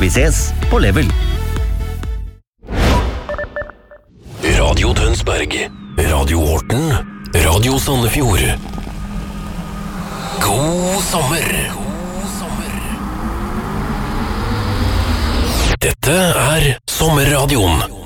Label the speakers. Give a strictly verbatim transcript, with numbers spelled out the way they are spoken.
Speaker 1: Vi ses på Level.
Speaker 2: Radio Tønsberg, Radio Horten, Radio Sandefjord. God sommer! Dette er Sommerradioen.